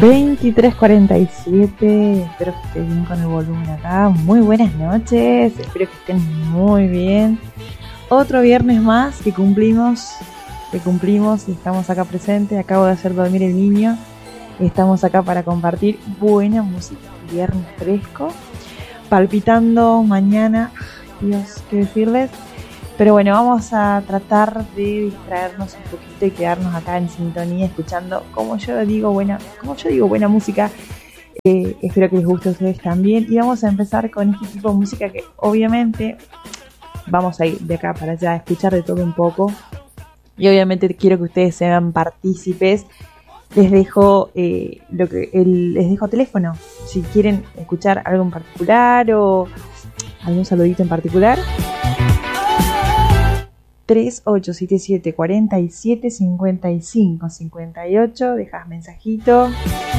23:47, espero que estés bien con el volumen acá. Muy buenas noches, espero que estén muy bien. Otro viernes más que cumplimos y estamos acá presentes. Acabo de hacer dormir el niño y estamos acá para compartir buena música. Viernes fresco, palpitando mañana, Dios, qué decirles. Pero bueno, vamos a tratar de distraernos un poquito y quedarnos acá en sintonía escuchando, como yo digo, buena música. Espero que les guste a ustedes también. Y vamos a empezar con este tipo de música que obviamente vamos a ir de acá para allá a escuchar de todo un poco. Y obviamente quiero que ustedes sean partícipes. Les dejo les dejo teléfono. Si quieren escuchar algo en particular o algún saludito en particular. 3877 47 55 58, dejas mensajito.